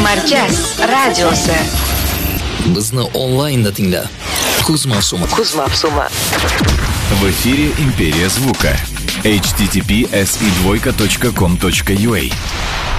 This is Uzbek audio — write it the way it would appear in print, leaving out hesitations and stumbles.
Markaz radiosi. Bizni onlaynda tingla. Kuz mavsumi. В эфире «Империя звука». http://si2.com.ua